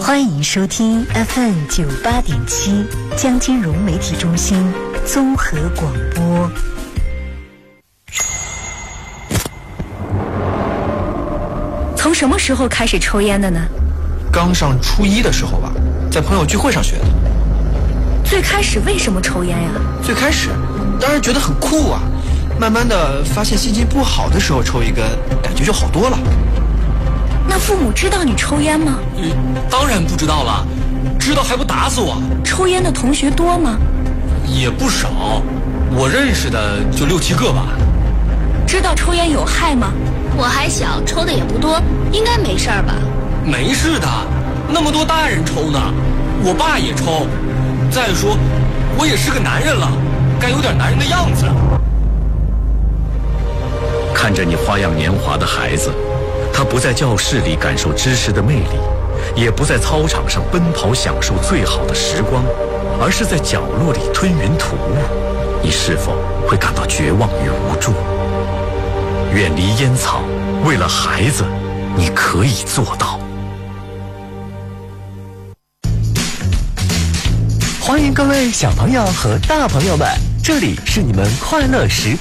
欢迎收听 FM98.7江金融媒体中心综合广播。从什么时候开始抽烟的呢？ 刚上初一的时候吧，在朋友聚会上学的。 最开始为什么抽烟呀？ 最开始当然觉得很酷啊，慢慢的发现心情不好的时候抽一根，感觉就好多了。 那父母知道你抽烟吗？ 当然不知道了，知道还不打死我。 抽烟的同学多吗？ 也不少，我认识的就6、7个吧。 知道抽烟有害吗？ 我还小，抽的也不多，应该没事儿吧？ 没事的，那么多大人抽呢，我爸也抽。再说，我也是个男人了，该有点男人的样子。 看着你花样年华的孩子，他不在教室里感受知识的魅力，也不在操场上奔跑享受最好的时光，而是在角落里吞云吐雾，你是否会感到绝望与无助？远离烟草，为了孩子，你可以做到。 欢迎各位小朋友和大朋友们，这里是你们快乐时光